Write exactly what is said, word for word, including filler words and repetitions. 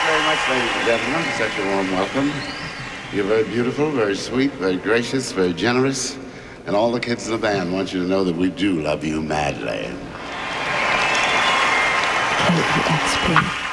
very much, ladies and gentlemen, for such a warm welcome. You're very beautiful, very sweet, very gracious, very generous, and all the kids in the band want you to know that we do love you madly. K E X P.